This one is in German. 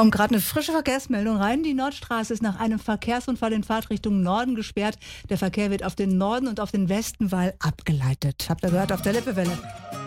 Kommt gerade eine frische Verkehrsmeldung rein. Die Nordstraße ist nach einem Verkehrsunfall in Fahrtrichtung Norden gesperrt. Der Verkehr wird auf den Norden und auf den Westenwall abgeleitet. Habt ihr gehört auf der Lippewelle?